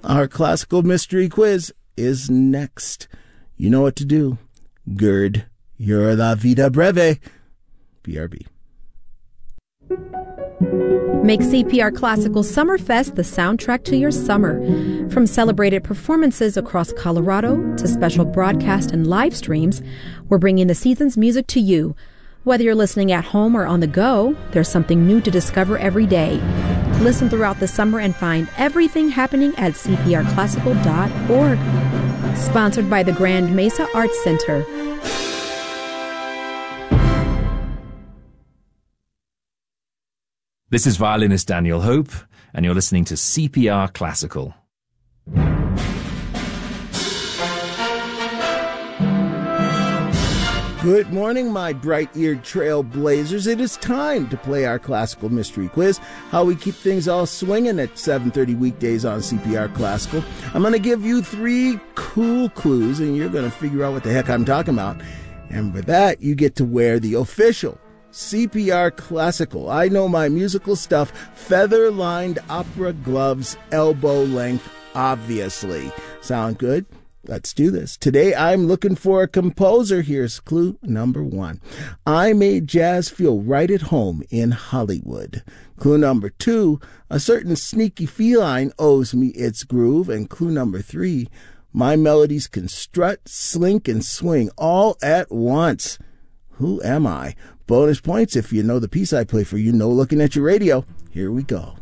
Our classical mystery quiz is next. You know what to do. Gird your La Vida Breve. BRB. Make CPR Classical Summerfest the soundtrack to your summer. From celebrated performances across Colorado to special broadcast and live streams, we're bringing the season's music to you. Whether you're listening at home or on the go, there's something new to discover every day. Listen throughout the summer and find everything happening at cprclassical.org. Sponsored by the Grand Mesa Arts Center. This is violinist Daniel Hope, and you're listening to CPR Classical. Good morning, my bright-eared trailblazers. It is time to play our classical mystery quiz, how we keep things all swinging at 7:30 weekdays on CPR Classical. I'm going to give you 3 cool clues, and you're going to figure out what the heck I'm talking about. And with that, you get to wear the official CPR Classical I Know My Musical Stuff feather-lined opera gloves, elbow length, obviously. Sound good? Let's do this. Today I'm looking for a composer. Here's clue number 1. I made jazz feel right at home in Hollywood. Clue number 2, a certain sneaky feline owes me its groove. And clue number 3, my melodies can strut, slink, and swing all at once. Who am I? Bonus points if you know the piece I play for you. No looking at your radio. Here we go.